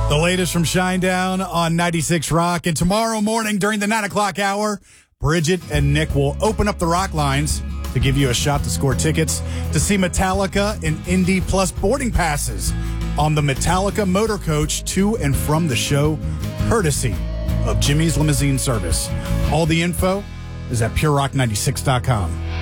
The latest from Shinedown on 96 Rock. And tomorrow morning during the 9 o'clock hour, Bridget and Nick will open up the rock lines to give you a shot to score tickets to see Metallica and Indy plus boarding passes on the Metallica motor coach to and from the show, courtesy of Jimmy's Limousine Service. All the info is at purerock96.com.